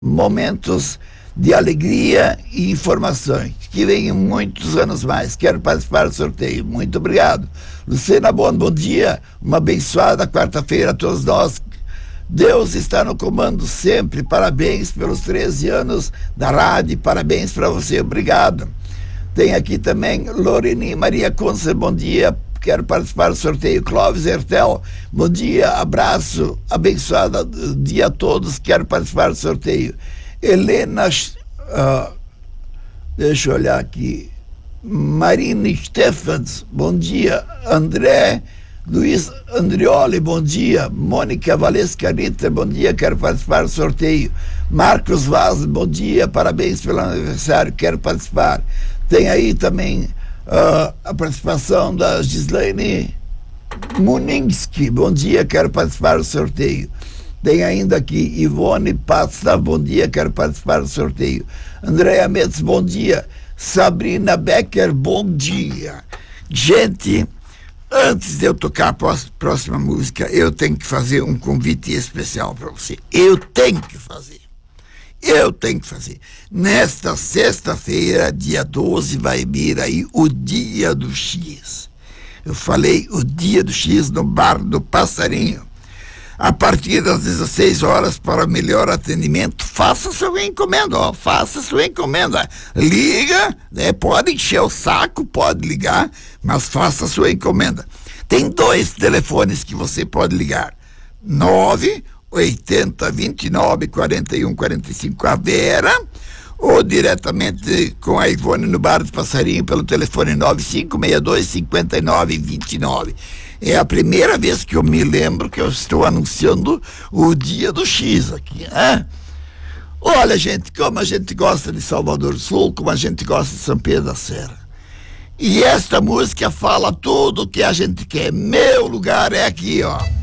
momentos de alegria e informações. Que venham muitos anos mais. Quero participar do sorteio. Muito obrigado. Lucena Bon, bom dia. Uma abençoada quarta-feira a todos nós. Deus está no comando sempre. Parabéns pelos 13 anos da rádio. Parabéns para você. Obrigado. Tem aqui também Loreni Maria Conce, bom dia. Quero participar do sorteio. Clóvis Hertel, bom dia, abraço, abençoado dia a todos. Quero participar do sorteio. Helena, deixa eu olhar aqui. Marina Stefans, bom dia. André Luiz Andrioli, bom dia. Mônica Valesca Rita, bom dia, quero participar do sorteio. Marcos Vaz, bom dia, parabéns pelo aniversário, quero participar. Tem aí também a participação da Gislaine Muninski, bom dia, quero participar do sorteio. Tem ainda aqui Ivone Pasta, bom dia, quero participar do sorteio. Andréa Mendes, bom dia. Sabrina Becker, bom dia. Gente, antes de eu tocar a próxima música, eu tenho que fazer um convite especial para você. Eu tenho que fazer. Nesta sexta-feira, dia 12, vai vir aí o Dia do X. Eu falei o Dia do X no Bar do Passarinho. A partir das 16 horas, para melhor atendimento, faça sua encomenda, Liga, né? Pode encher o saco, pode ligar, mas faça sua encomenda. Tem 2 telefones que você pode ligar. 980-29-41-45 a Vera, ou diretamente com a Ivone no Bar do Passarinho pelo telefone 9562-5929. É a primeira vez que eu me lembro que eu estou anunciando o Dia do X aqui, né? Olha, gente, como a gente gosta de Salvador do Sul, como a gente gosta de São Pedro da Serra. E esta música fala tudo o que a gente quer. Meu lugar é aqui, ó.